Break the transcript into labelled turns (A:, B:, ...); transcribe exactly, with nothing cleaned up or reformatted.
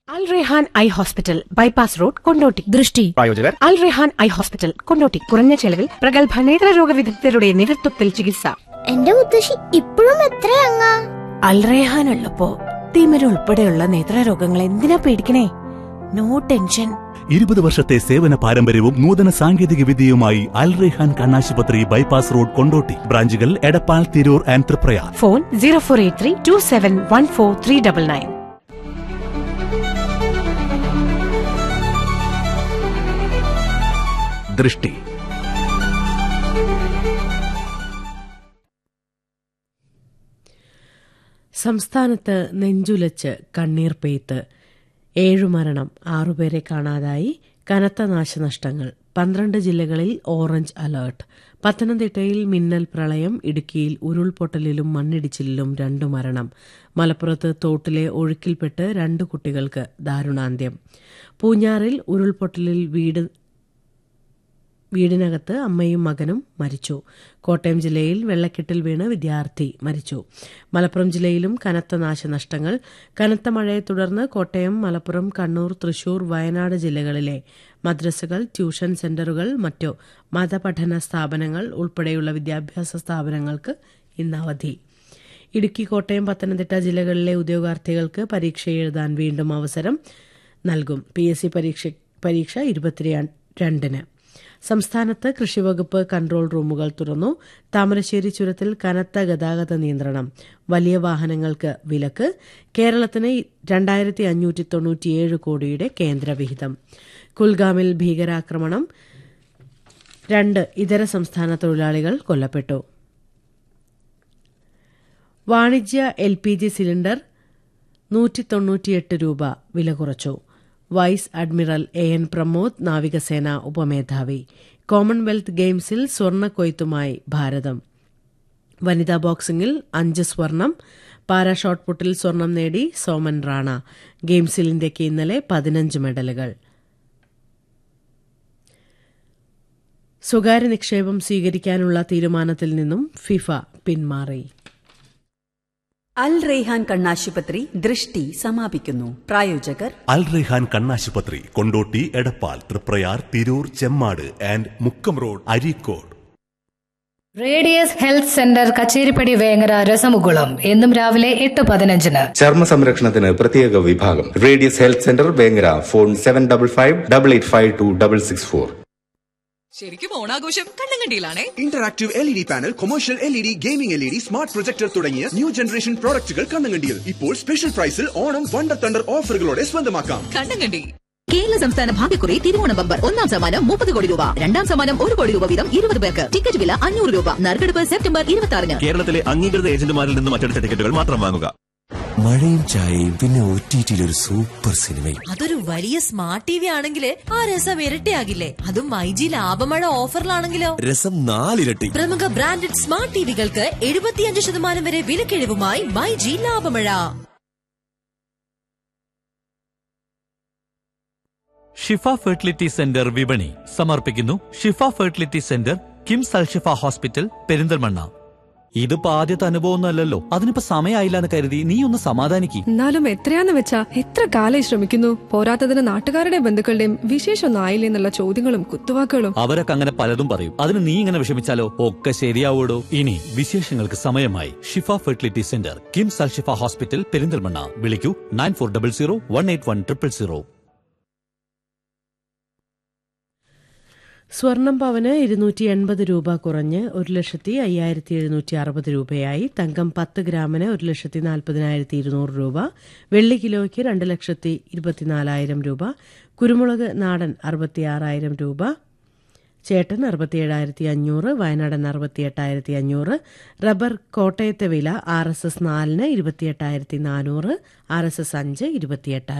A: അൽ Rehan eye hospital, bypass road, Kondotty.
B: ദൃഷ്ടി
C: പ്രായോജകർ
A: അൽ Rehan eye hospital, Kondotty. കുറഞ്ഞ ചെലവിൽ പ്രഗത്ഭ നേത്രരോഗ വിദഗ്ധരുടെ നേതൃത്വത്തിൽ ചികിത്സ.
D: എന്റെ മുത്തശ്ശി ഇപ്പോഴും എത്രയങ്ങാ?
B: അൽ റെഹാൻ ഉള്ളപ്പോ തിമിര ഉൾപ്പെടെയുള്ള നേത്രരോഗങ്ങൾ എന്തിനാ പേടിക്കണേ? No tension.
E: ഇരുപത് വർഷത്തെ സേവന പാരമ്പര്യവും നൂതന സാങ്കേതിക വിദ്യയുമായി അൽ റെഹാൻ കണ്ണാശുപത്രി, ബൈപ്പാസ് റോഡ്, കൊണ്ടോട്ടി. ബ്രാഞ്ചുകൾ Edappal, Tirur and Triprayar.
A: Phone zero four eight three to seven one four three double nine.
E: ദൃഷ്ടി.
F: സംസ്ഥാനത്ത് നെഞ്ചുലച്ച് കണ്ണീർ പെയ്ത്ത് ഏഴു മരണം, ആറുപേരെ കാണാതായി, കനത്ത നാശനഷ്ടങ്ങൾ. പന്ത്രണ്ട് ജില്ലകളിൽ ഓറഞ്ച് അലർട്ട്. പത്തനംതിട്ടയിൽ മിന്നൽ പ്രളയം, ഇടുക്കിയിൽ ഉരുൾപൊട്ടലിലും മണ്ണിടിച്ചിലിലും രണ്ടു മരണം. മലപ്പുറത്ത് തോട്ടിലെ ഒഴുക്കിൽപ്പെട്ട് രണ്ടു കുട്ടികൾക്ക് ദാരുണാന്ത്യം. പൂഞ്ഞാറിൽ ഉരുൾപൊട്ടലിൽ വീട് വീടിനകത്ത് അമ്മയും മകനും മരിച്ചു. കോട്ടയം ജില്ലയിൽ വെള്ളക്കെട്ടിൽ വീണ് വിദ്യാർത്ഥി മരിച്ചു. മലപ്പുറം ജില്ലയിലും കനത്ത നാശനഷ്ടങ്ങൾ. കനത്ത മഴയെ തുടർന്ന് കോട്ടയം, മലപ്പുറം, കണ്ണൂർ, തൃശൂർ, വയനാട് ജില്ലകളിലെ മദ്രസകൾ, ട്യൂഷൻ സെന്ററുകൾ, മറ്റു മതപഠന സ്ഥാപനങ്ങൾ ഉൾപ്പെടെയുള്ള വിദ്യാഭ്യാസ സ്ഥാപനങ്ങൾക്ക് ഇന്ന് അവധി. ഇടുക്കി, കോട്ടയം, പത്തനംതിട്ട ജില്ലകളിലെ ഉദ്യോഗാർത്ഥികൾക്ക് പരീക്ഷ എഴുതാൻ വീണ്ടും അവസരം നൽകും. പി എസ് സി പരീക്ഷ പരീക്ഷ ഇരുപത്തിരണ്ടിന്. സംസ്ഥാനത്ത് കൃഷിവകുപ്പ് കൺട്രോൾ റൂമുകൾ തുറന്നു. താമരശ്ശേരി ചുരത്തിൽ കനത്ത ഗതാഗത നിയന്ത്രണം. വലിയ വാഹനങ്ങൾക്ക് വിലക്ക്. കേരളത്തിന് രണ്ടായിരത്തി അഞ്ഞൂറ്റി തൊണ്ണൂറ്റിയേഴ് കോടിയുടെ കേന്ദ്രവിഹിതം. കുൽഗാമിൽ ഭീകരാക്രമണം. രണ്ട് ഇതര സംസ്ഥാന തൊഴിലാളികൾ കൊല്ലപ്പെട്ടു. വാണിജ്യ എൽ പി ജി സിലിണ്ടർ നൂറ്റി തൊണ്ണൂറ്റിയെട്ട് രൂപ വില കുറച്ചു. Vice admiral A N Pramod നാവികസേന ഉപമേധാവി. കോമൺവെൽത്ത് ഗെയിംസിൽ സ്വർണ്ണക്കൊയ്ത്തുമായി ഭാരതം. വനിതാ ബോക്സിംഗിൽ അഞ്ച് സ്വർണം. പാരാ ഷോട്ട്പുട്ടിൽ സ്വർണം നേടി സോമൻ റാണ. ഗെയിംസിൽ ഇന്ത്യയ്ക്ക് ഇന്നലെ പതിനഞ്ച് മെഡലുകൾ. സ്വകാര്യ നിക്ഷേപം സ്വീകരിക്കാനുള്ള തീരുമാനത്തിൽ നിന്നും ഫിഫ പിന്മാറി.
G: അൽ റെയ്ഹാൻ കണ്ണാശുപത്രി ദൃഷ്ടി സമാപിക്കുന്നു. പ്രായോജകർ
E: അൽ റെഹാൻ കണ്ണാശുപത്രി, Kondotty, Edappal, Triprayar, Tirur, Chemmad and Mukkam road, Areekode.
H: Radius health centre, Kacheripadi, Vengara, രസമുകുളം. എന്നും രാവിലെ എട്ട് പതിനഞ്ചിന്.
I: ചർമ്മ സംരക്ഷണത്തിന് പ്രത്യേക വിഭാഗം. Radius health centre, Vengara. Phone seven double five double eight five to double six four.
J: ശരിക്കും ഓണാഘോഷം കണ്ണങ്കണ്ടിയിലാണേ.
C: Interactive L E D panel, commercial L E D, gaming L E D, smart projector തുടങ്ങിയ ന്യൂ ജനറേഷൻ പ്രോഡക്റ്റുകൾ കണ്ണങ്കണ്ടിയിൽ. ഇപ്പോൾ special പ്രൈസിൽ Onam wonder thunder ഓഫറുകളോടെ സ്വന്തമാക്കാം.
J: കണ്ണങ്കണ്ടി. കേരള സംസ്ഥാന ഭാഗ്യക്കുറി Thiruvonam bumper. ഒന്നാം സമ്മാനം മുപ്പത് കോടി രൂപ, രണ്ടാം സമ്മാനം ഒരു കോടി രൂപ വീതം ഇരുപത് പേർക്ക്. ടിക്കറ്റ് വില അഞ്ഞൂറ് രൂപ. നറുക്കെടുപ്പ് സെപ്റ്റംബർ ഇരുപത്തി ആറിന്.
K: കേരളത്തിലെ അംഗീകൃത ഏജന്റുമാരിൽ നിന്നും അച്ചടിച്ച ടിക്കറ്റുകൾ മാത്രം വാങ്ങുക.
L: മഴയും ചായയും പിന്നെ ഒ ടി ടിയിൽ ഒരു സൂപ്പർ സിനിമയും.
M: അതൊരു വലിയ സ്മാർട്ട് ടി വി ആണെങ്കിൽ ആ രസം ഇരട്ടിയാകില്ലേ? അതും മൈജി ലാഭമഴ ഓഫറിലാണെങ്കിലോ
L: രസം നാലിരട്ടി.
M: പ്രമുഖ ബ്രാൻഡഡ് സ്മാർട്ട് ടിവികൾക്ക് എഴുപത്തിയഞ്ച് ശതമാനം വരെ വിലക്കിഴിവുമായി മൈജി ലാഭമഴ.
N: ഷിഫ ഫെർട്ടിലിറ്റി സെന്റർ വിപണി സമർപ്പിക്കുന്നു. ഷിഫ fertility centre, KIMS Alshifa hospital, Perinthalmanna. ഇതിപ്പോ ആദ്യത്തെ അനുഭവമൊന്നുമല്ലല്ലോ. അതിനിപ്പോ സമയമായില്ല എന്ന് കരുതി നീ ഒന്ന് സമാധാനിക്ക്.
O: എന്നാലും എത്രയാന്ന് വെച്ചാ എത്ര കാലം ശ്രമിക്കുന്നു. പോരാത്തതിന് നാട്ടുകാരുടെയും ബന്ധുക്കളുടെയും വിശേഷമൊന്നും ആയില്ലേ എന്നുള്ള ചോദ്യങ്ങളും കുത്തുവാക്കുകളും.
N: അവരൊക്കെ അങ്ങനെ പലതും പറയും. അതിന് നീ ഇങ്ങനെ വിഷമിച്ചാലോ? ഒക്കെ ശരിയാവൂടോ. ഇനി വിശേഷങ്ങൾക്ക് സമയമായി. ഷിഫ fertility centre, KIMS Alshifa hospital, Perinthalmanna. വിളിക്കൂ nine four double zero one eight one triple zero.
F: സ്വർണം പവന് ഇരുന്നൂറ്റി എൺപത് രൂപ കുറഞ്ഞ് ഒരു ലക്ഷത്തി അയ്യായിരത്തി എഴുന്നൂറ്റി അറുപത് രൂപയായി. തങ്കം പത്ത് ഗ്രാമിന് ഒരു ലക്ഷത്തി നാൽപ്പതിനായിരത്തി ഇരുന്നൂറ് രൂപ. വെള്ളി കിലോയ്ക്ക് രണ്ട് ലക്ഷത്തി ഇരുപത്തിനാലായിരം രൂപ. കുരുമുളക് നാടൻ അറുപത്തിയാറായിരം രൂപ. ചേട്ടൻ അറുപത്തിയേഴായിരത്തി അഞ്ഞൂറ്. വയനാടൻ അറുപത്തിയെട്ടായിരത്തി അഞ്ഞൂറ്. റബ്ബർ കോട്ടയത്തെ വില ആർ എസ് എസ് നാലിന് ഇരുപത്തിയെട്ടായിരത്തി നാനൂറ്. ആർ എസ് എസ് അഞ്ച് ഇരുപത്തിയെട്ടായിരം.